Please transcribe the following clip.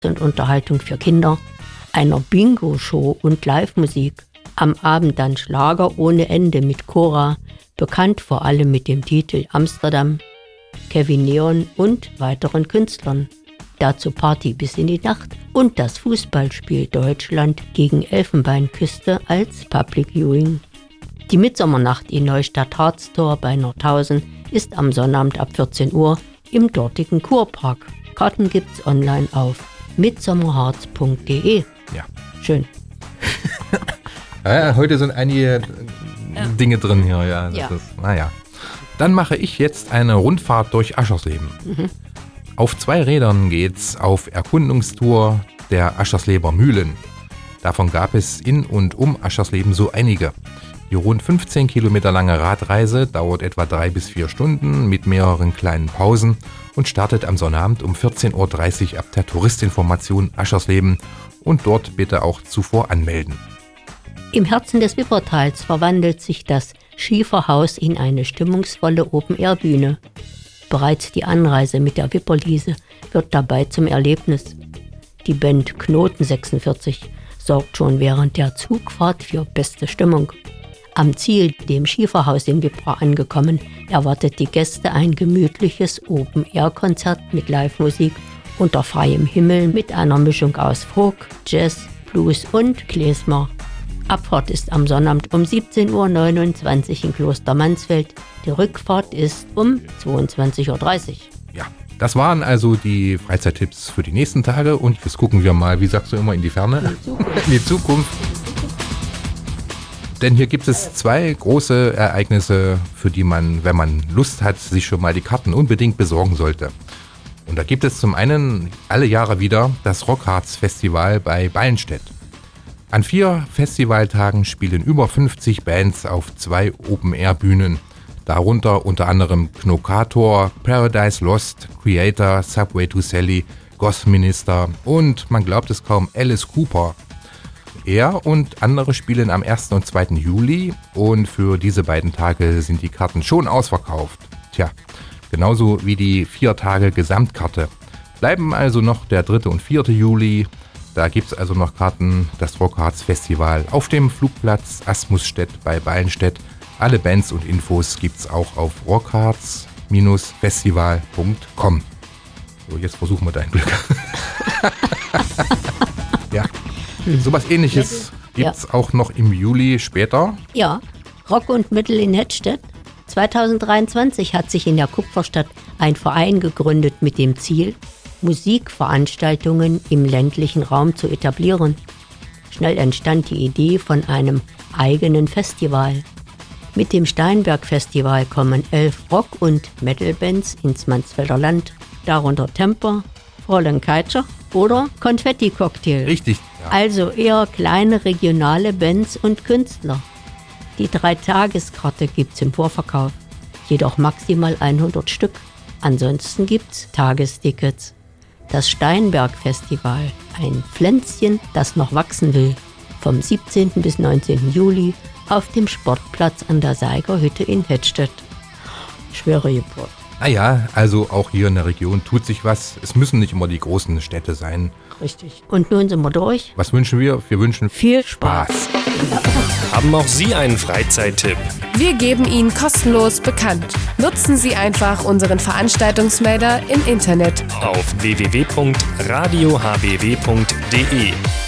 und Unterhaltung für Kinder, einer Bingo-Show und Live-Musik. Am Abend dann Schlager ohne Ende mit Cora, bekannt vor allem mit dem Titel Amsterdam, Kevin Neon und weiteren Künstlern. Dazu Party bis in die Nacht und das Fußballspiel Deutschland gegen Elfenbeinküste als Public Viewing. Die Mitsommernacht in Neustadt-Harztor bei Nordhausen ist am Sonnabend ab 14 Uhr im dortigen Kurpark. Karten gibt's online auf midsommerharz.de. Ja. Schön. Ja, heute sind einige Dinge drin hier. Ja, das ist, naja. Dann mache ich jetzt eine Rundfahrt durch Aschersleben. Auf 2 Rädern geht's auf Erkundungstour der Aschersleber Mühlen. Davon gab es in und um Aschersleben so einige. Die rund 15 Kilometer lange Radreise dauert etwa 3 bis 4 Stunden mit mehreren kleinen Pausen und startet am Sonnabend um 14.30 Uhr ab der Touristinformation Aschersleben und dort bitte auch zuvor anmelden. Im Herzen des Wippertals verwandelt sich das Schieferhaus in eine stimmungsvolle Open-Air-Bühne. Bereits die Anreise mit der Wipperliese wird dabei zum Erlebnis. Die Band Knoten 46 sorgt schon während der Zugfahrt für beste Stimmung. Am Ziel, dem Schieferhaus in Wippra angekommen, erwartet die Gäste ein gemütliches Open-Air-Konzert mit Live-Musik unter freiem Himmel mit einer Mischung aus Folk, Jazz, Blues und Klezmer. Abfahrt ist am Sonnabend um 17.29 Uhr in Kloster Mansfeld. Die Rückfahrt ist um 22.30 Uhr. Ja, das waren also die Freizeittipps für die nächsten Tage und jetzt gucken wir mal, wie sagst du immer, in die Ferne? In die Zukunft. Denn hier gibt es 2 große Ereignisse, für die man, wenn man Lust hat, sich schon mal die Karten unbedingt besorgen sollte. Und da gibt es zum einen alle Jahre wieder das Rockharz Festival bei Ballenstedt. An 4 Festivaltagen spielen über 50 Bands auf 2 Open-Air-Bühnen. Darunter unter anderem Knokator, Paradise Lost, Creator, Subway to Sally, Gothminister und, man glaubt es kaum, Alice Cooper. Er und andere spielen am 1. und 2. Juli und für diese beiden Tage sind die Karten schon ausverkauft. Tja, genauso wie die 4 Tage Gesamtkarte. Bleiben also noch der 3. und 4. Juli. Da gibt es also noch Karten, das Rockharz Festival auf dem Flugplatz Asmusstedt bei Ballenstedt. Alle Bands und Infos gibt's auch auf rockharz-festival.com. So, jetzt versuchen wir dein Glück. Ja, sowas Ähnliches gibt's auch noch im Juli später. Ja, Rock und Metal in Hedstedt. 2023 hat sich in der Kupferstadt ein Verein gegründet mit dem Ziel, Musikveranstaltungen im ländlichen Raum zu etablieren. Schnell entstand die Idee von einem eigenen Festival. Mit dem Steinberg-Festival kommen 11 Rock- und Metal-Bands ins Mansfelder Land, darunter Temper, Fräulein Keitscher oder Konfetti-Cocktail. Richtig. Ja. Also eher kleine regionale Bands und Künstler. Die 3-Tageskarte gibt's im Vorverkauf, jedoch maximal 100 Stück. Ansonsten gibt's Tagestickets. Das Steinberg-Festival, ein Pflänzchen, das noch wachsen will, vom 17. bis 19. Juli auf dem Sportplatz an der Seigerhütte in Hedstedt. Schwere Geburt. Naja, also auch hier in der Region tut sich was. Es müssen nicht immer die großen Städte sein. Richtig. Und nun sind wir durch. Was wünschen wir? Wir wünschen Viel Spaß. Haben auch Sie einen Freizeittipp? Wir geben ihn kostenlos bekannt. Nutzen Sie einfach unseren Veranstaltungsmelder im Internet Auf www.radiohbw.de.